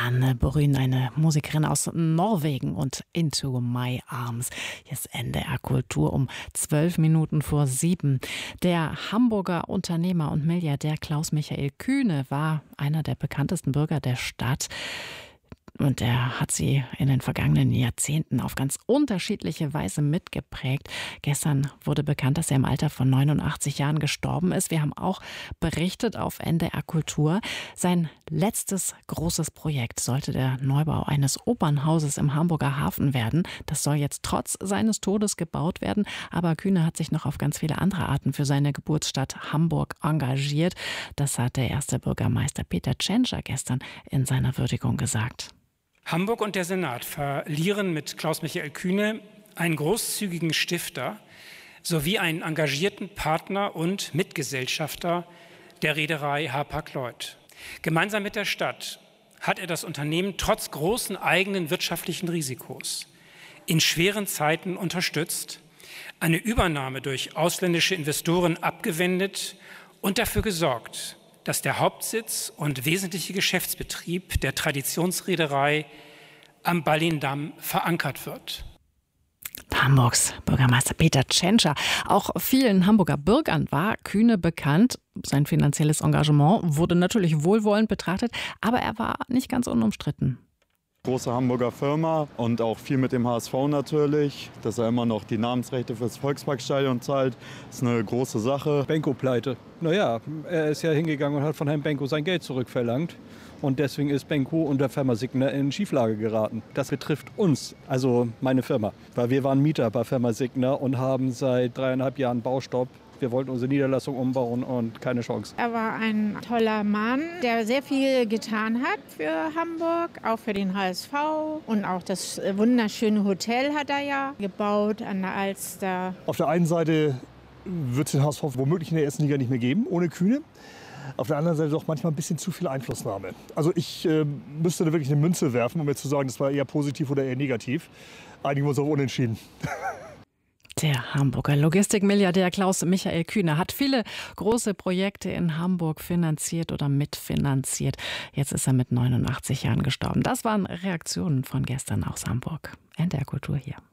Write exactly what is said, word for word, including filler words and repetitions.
Anne Brün, eine Musikerin aus Norwegen und Into My Arms. Hier ist N D R Kultur um zwölf Minuten vor sieben. Der Hamburger Unternehmer und Milliardär Klaus-Michael Kühne war einer der bekanntesten Bürger der Stadt. Und er hat sie in den vergangenen Jahrzehnten auf ganz unterschiedliche Weise mitgeprägt. Gestern wurde bekannt, dass er im Alter von neunundachtzig Jahren gestorben ist. Wir haben auch berichtet auf N D R Kultur. Sein letztes großes Projekt sollte der Neubau eines Opernhauses im Hamburger Hafen werden. Das soll jetzt trotz seines Todes gebaut werden. Aber Kühne hat sich noch auf ganz viele andere Arten für seine Geburtsstadt Hamburg engagiert. Das hat der erste Bürgermeister Peter Tschentscher gestern in seiner Würdigung gesagt. Hamburg und der Senat verlieren mit Klaus-Michael Kühne einen großzügigen Stifter sowie einen engagierten Partner und Mitgesellschafter der Reederei Hapag-Lloyd. Gemeinsam mit der Stadt hat er das Unternehmen trotz großen eigenen wirtschaftlichen Risikos in schweren Zeiten unterstützt, eine Übernahme durch ausländische Investoren abgewendet und dafür gesorgt, dass der Hauptsitz und wesentliche Geschäftsbetrieb der Traditionsreederei am Ballindamm verankert wird. Hamburgs Bürgermeister Peter Tschentscher. Auch vielen Hamburger Bürgern war Kühne bekannt. Sein finanzielles Engagement wurde natürlich wohlwollend betrachtet, aber er war nicht ganz unumstritten. Große Hamburger Firma und auch viel mit dem H S V natürlich, dass er immer noch die Namensrechte fürs Volksparkstadion zahlt, ist eine große Sache. Benko-Pleite. Naja, er ist ja hingegangen und hat von Herrn Benko sein Geld zurückverlangt. Und deswegen ist Benko und der Firma Signa in Schieflage geraten. Das betrifft uns, also meine Firma. Weil wir waren Mieter bei Firma Signa und haben seit dreieinhalb Jahren Baustopp. Wir wollten unsere Niederlassung umbauen und keine Chance. Er war ein toller Mann, der sehr viel getan hat für Hamburg, auch für den H S V. Und auch das wunderschöne Hotel hat er ja gebaut an der Alster. Auf der einen Seite wird es den H S V womöglich in der ersten Liga nicht mehr geben, ohne Kühne. Auf der anderen Seite doch manchmal ein bisschen zu viel Einflussnahme. Also ich äh, müsste da wirklich eine Münze werfen, um jetzt zu sagen, das war eher positiv oder eher negativ. Einigen wir uns auf Unentschieden. Der Hamburger Logistikmilliardär Klaus-Michael Kühne hat viele große Projekte in Hamburg finanziert oder mitfinanziert. Jetzt ist er mit neunundachtzig Jahren gestorben. Das waren Reaktionen von gestern aus Hamburg. N D R Kultur hier.